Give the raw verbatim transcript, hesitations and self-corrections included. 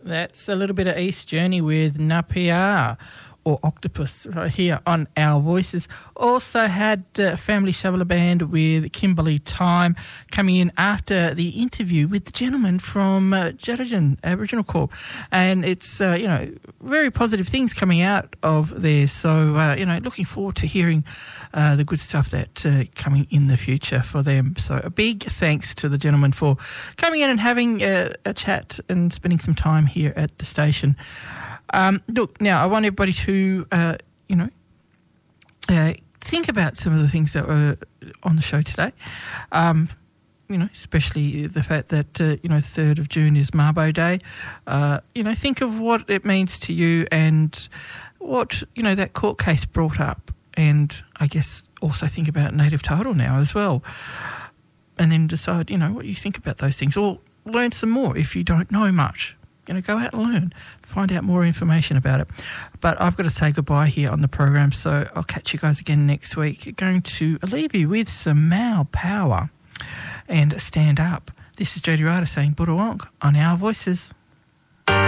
That's a little bit of East Journey with Napia or Octopus right here on Our Voices. Also had uh, Family Shoveler Band with Kimberly Time coming in after the interview with the gentleman from uh, Jarajan Aboriginal Corp. And it's, uh, you know, very positive things coming out of there. So, uh, you know, looking forward to hearing uh, the good stuff that's uh, coming in the future for them. So a big thanks to the gentleman for coming in and having uh, a chat and spending some time here at the station. Um, look, now I want everybody to, uh, you know, uh, think about some of the things that were on the show today. Um, you know, especially the fact that, uh, you know, third of June is Mabo Day. Uh, you know, think of what it means to you and what, you know, that court case brought up. And I guess also think about native title now as well. And then decide, you know, what you think about those things. Or learn some more if you don't know much. You know, go out and learn, find out more information about it. But I've got to say goodbye here on the program, so I'll catch you guys again next week. Going to leave you with some Mau Power and Stand Up. This is Jody Ryder saying Budawong on Our Voices.